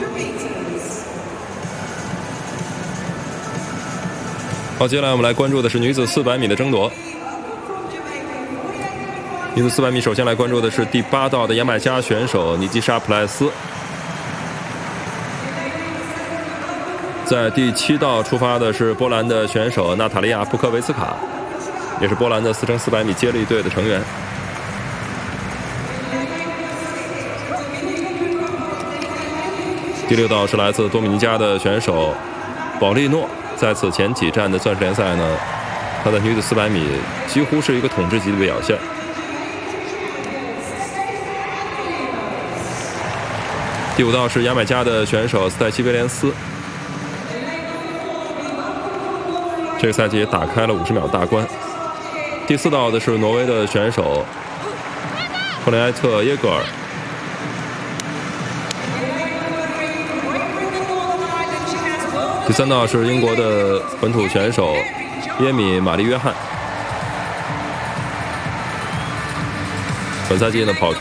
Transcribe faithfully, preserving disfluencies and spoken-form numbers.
好，接下来我们来关注的是女子四百米的争夺。女子四百米，首先来关注的是第八道的牙买加选手尼基莎·普莱斯。在第七道出发的是波兰的选手娜塔莉亚·布科维斯卡，也是波兰的四乘四百米接力队的成员。第六道是来自多米尼加的选手保利诺。在此前几站的钻石联赛呢，他的女子四百米几乎是一个统治级的表现。第五道是牙买加的选手斯泰西·威廉斯，这个赛季也打开了五十秒大关。第四道的是挪威的选手赫雷埃特·耶格尔。第三道是英国的本土选手耶米·玛丽·约翰，本赛季呢跑出